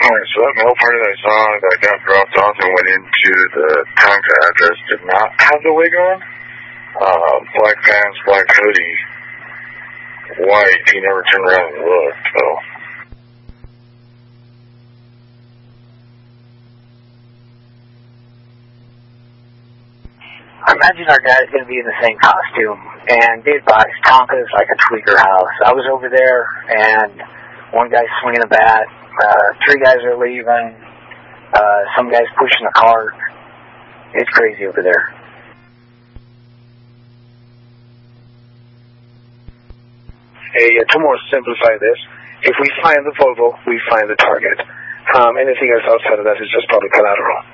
Alright, so that mail party that I saw that got dropped off and went into the Tonka address did not have the wig on. Black pants, black hoodie, white. He never turned around and looked, though. I imagine our guy's going to be in the same costume, and be advised, Tonka is like a tweaker house. I was over there, and one guy's swinging a bat, 3 guys are leaving, some guy's pushing a cart. It's crazy over there. Hey, to more simplify this, if we find the Volvo, we find the target. Anything else outside of that is just probably collateral.